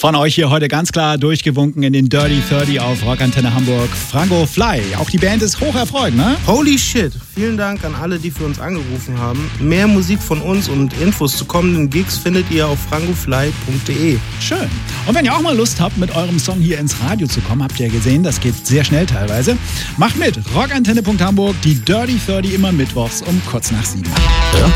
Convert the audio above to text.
Von euch hier heute ganz klar durchgewunken in den Dirty 30 auf Rockantenne Hamburg. Franco Fly. Auch die Band ist hoch erfreut, ne? Holy shit. Vielen Dank an alle, die für uns angerufen haben. Mehr Musik von uns und Infos zu kommenden Gigs findet ihr auf francofly.de. Schön. Und wenn ihr auch mal Lust habt, mit eurem Song hier ins Radio zu kommen, habt ihr ja gesehen, das geht sehr schnell teilweise. Macht mit. Rockantenne.hamburg, die Dirty 30 immer mittwochs um kurz nach 7. Ja.